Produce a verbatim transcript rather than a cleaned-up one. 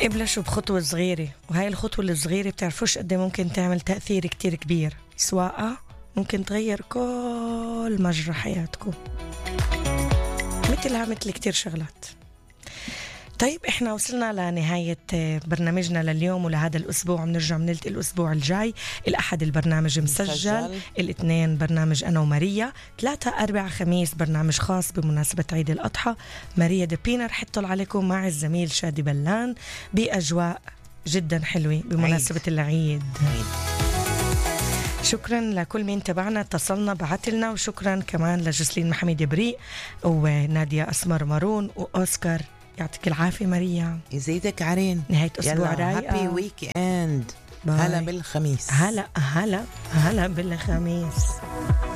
ابلشوا بخطوة صغيرة، وهاي الخطوة الصغيرة بتعرفوش قد ممكن تعمل تأثير كتير كبير. سواء ممكن تغير كل مجرى حياتكم، مثلها مثل كتير شغلات. طيب احنا وصلنا لنهاية برنامجنا لليوم ولهذا الأسبوع. بنرجع بنلتقي الأسبوع الجاي. الأحد البرنامج مسجل, مسجل. الاثنين برنامج أنا وماريا. ثلاثة أربعة خميس برنامج خاص بمناسبة عيد الأضحى. ماريا دبينا رح تطل عليكم مع الزميل شادي بلان بأجواء جدا حلوة بمناسبة عيد. العيد عيد. شكرا لكل مين تبعنا اتصلنا بعتلنا، وشكرا كمان لجسلين محمد بريء ونادية أسمر مارون وأوسكار. يعطيك العافية ماريا. يزيدك عرين. نهاية أسبوع رايقة. هابي ويك اند. هلا بالخميس. هلا هلا هلا بالخميس.